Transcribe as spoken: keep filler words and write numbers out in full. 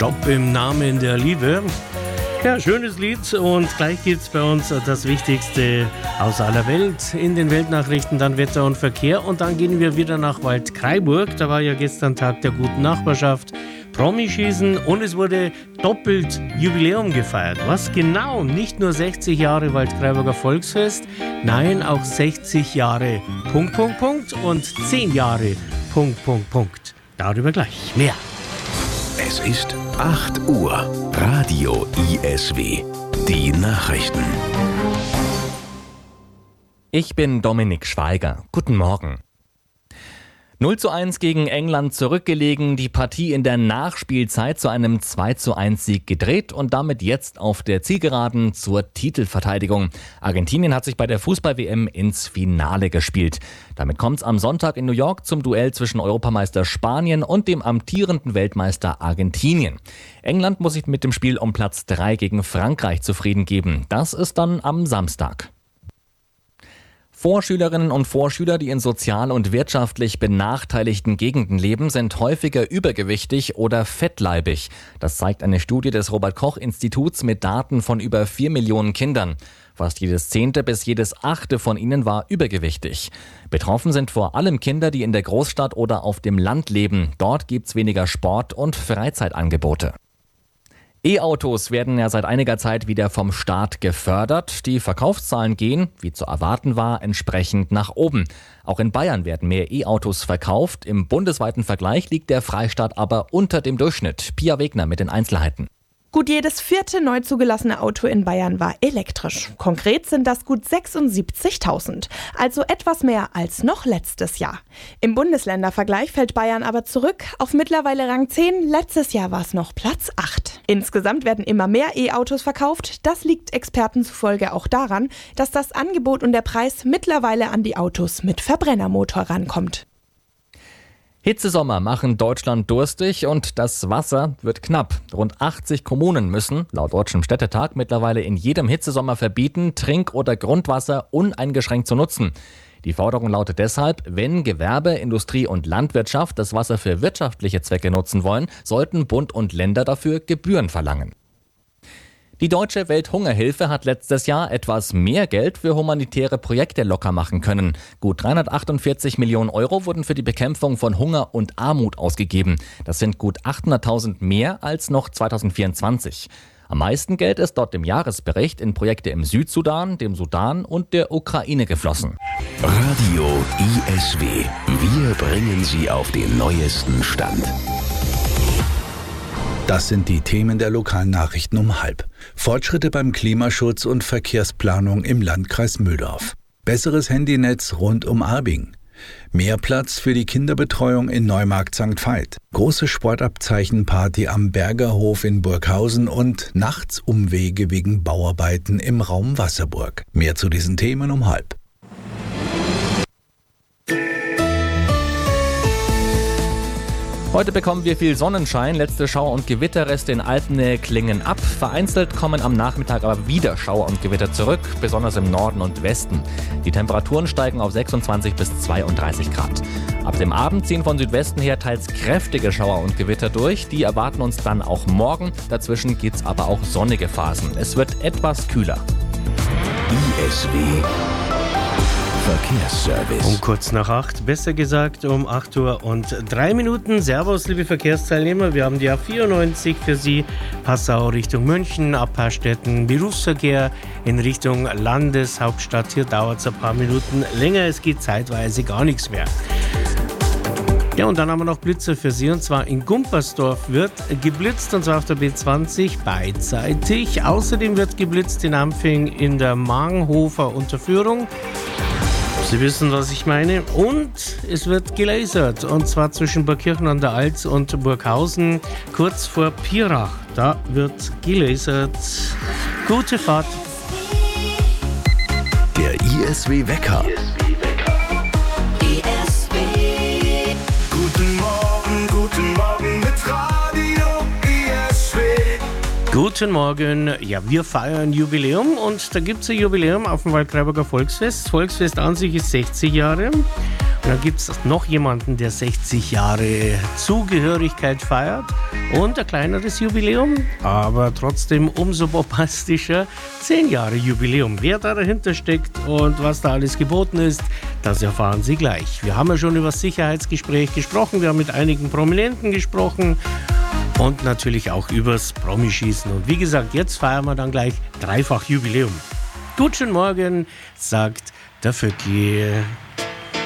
Stopp im Namen der Liebe. Ja, schönes Lied und gleich gibt's bei uns das Wichtigste aus aller Welt in den Weltnachrichten, dann Wetter und Verkehr und dann gehen wir wieder nach Waldkraiburg. Da war ja gestern Tag der guten Nachbarschaft, Promischießen und es wurde doppelt Jubiläum gefeiert. Was genau? Nicht nur sechzig Jahre Waldkraiburger Volksfest, nein, auch sechzig Jahre Punkt, Punkt, Punkt und zehn Jahre Punkt, Punkt, Punkt. Darüber gleich mehr. Es ist acht Uhr. Radio I S W. Die Nachrichten. Ich bin Dominik Schweiger. Guten Morgen. null zu eins gegen England zurückgelegen, die Partie in der Nachspielzeit zu einem zwei zu eins Sieg gedreht und damit jetzt auf der Zielgeraden zur Titelverteidigung. Argentinien hat sich bei der Fußball-W M ins Finale gespielt. Damit kommt es am Sonntag in New York zum Duell zwischen Europameister Spanien und dem amtierenden Weltmeister Argentinien. England muss sich mit dem Spiel um Platz drei gegen Frankreich zufrieden geben. Das ist dann am Samstag. Vorschülerinnen und Vorschüler, die in sozial und wirtschaftlich benachteiligten Gegenden leben, sind häufiger übergewichtig oder fettleibig. Das zeigt eine Studie des Robert-Koch-Instituts mit Daten von über vier Millionen Kindern. Fast jedes zehnte bis jedes achte von ihnen war übergewichtig. Betroffen sind vor allem Kinder, die in der Großstadt oder auf dem Land leben. Dort gibt's weniger Sport- und Freizeitangebote. E-Autos werden ja seit einiger Zeit wieder vom Staat gefördert. Die Verkaufszahlen gehen, wie zu erwarten war, entsprechend nach oben. Auch in Bayern werden mehr E-Autos verkauft. Im bundesweiten Vergleich liegt der Freistaat aber unter dem Durchschnitt. Pia Wegner mit den Einzelheiten. Gut jedes vierte neu zugelassene Auto in Bayern war elektrisch. Konkret sind das gut sechsundsiebzigtausend, also etwas mehr als noch letztes Jahr. Im Bundesländervergleich fällt Bayern aber zurück auf mittlerweile Rang zehn. Letztes Jahr war es noch Platz acht. Insgesamt werden immer mehr E-Autos verkauft. Das liegt Experten zufolge auch daran, dass das Angebot und der Preis mittlerweile an die Autos mit Verbrennermotor rankommt. Hitzesommer machen Deutschland durstig und das Wasser wird knapp. Rund achtzig Kommunen müssen, laut Deutschem Städtetag, mittlerweile in jedem Hitzesommer verbieten, Trink- oder Grundwasser uneingeschränkt zu nutzen. Die Forderung lautet deshalb, wenn Gewerbe, Industrie und Landwirtschaft das Wasser für wirtschaftliche Zwecke nutzen wollen, sollten Bund und Länder dafür Gebühren verlangen. Die Deutsche Welthungerhilfe hat letztes Jahr etwas mehr Geld für humanitäre Projekte locker machen können. Gut dreihundertachtundvierzig Millionen Euro wurden für die Bekämpfung von Hunger und Armut ausgegeben. Das sind gut achthunderttausend mehr als noch zweitausendvierundzwanzig. Am meisten Geld ist dort im Jahresbericht in Projekte im Südsudan, dem Sudan und der Ukraine geflossen. Radio I S W. Wir bringen Sie auf den neuesten Stand. Das sind die Themen der lokalen Nachrichten um halb. Fortschritte beim Klimaschutz und Verkehrsplanung im Landkreis Mühldorf. Besseres Handynetz rund um Arbing. Mehr Platz für die Kinderbetreuung in Neumarkt Sankt Veit. Große Sportabzeichenparty am Bergerhof in Burghausen und nachts Umwege wegen Bauarbeiten im Raum Wasserburg. Mehr zu diesen Themen um halb. Heute bekommen wir viel Sonnenschein, letzte Schauer- und Gewitterreste in Alpnähe klingen ab. Vereinzelt kommen am Nachmittag aber wieder Schauer und Gewitter zurück, besonders im Norden und Westen. Die Temperaturen steigen auf sechsundzwanzig bis zweiunddreißig Grad. Ab dem Abend ziehen von Südwesten her teils kräftige Schauer und Gewitter durch. Die erwarten uns dann auch morgen. Dazwischen gibt's aber auch sonnige Phasen. Es wird etwas kühler. I S W Verkehrsservice. Um kurz nach acht, besser gesagt um acht Uhr und drei Minuten. Servus, liebe Verkehrsteilnehmer. Wir haben die A vierundneunzig für Sie. Passau Richtung München, Abpaarstetten, Berufsverkehr in Richtung Landeshauptstadt. Hier dauert es ein paar Minuten länger. Es geht zeitweise gar nichts mehr. Ja, und dann haben wir noch Blitzer für Sie, und zwar in Gumpersdorf wird geblitzt, und zwar auf der B zwanzig beidseitig. Außerdem wird geblitzt in Ampfing in der Manghofer Unterführung. Sie wissen, was ich meine. Und es wird gelasert, und zwar zwischen Burgkirchen an der Alz und Burghausen, kurz vor Pirach. Da wird gelasert. Gute Fahrt. Der I S W Wecker. Guten Morgen, guten Morgen mit Radio I S W. Guten Morgen. Ja, wir feiern Jubiläum, und da gibt es ein Jubiläum auf dem Waldkraiburger Volksfest. Das Volksfest an sich ist sechzig Jahre. Dann gibt es noch jemanden, der sechzig Jahre Zugehörigkeit feiert und ein kleineres Jubiläum, aber trotzdem umso bombastischer, zehn Jahre Jubiläum. Wer da dahinter steckt und was da alles geboten ist, das erfahren Sie gleich. Wir haben ja schon über das Sicherheitsgespräch gesprochen, wir haben mit einigen Prominenten gesprochen und natürlich auch übers Promischießen. Und wie gesagt, jetzt feiern wir dann gleich dreifach Jubiläum. Guten Morgen, sagt der Vöckli.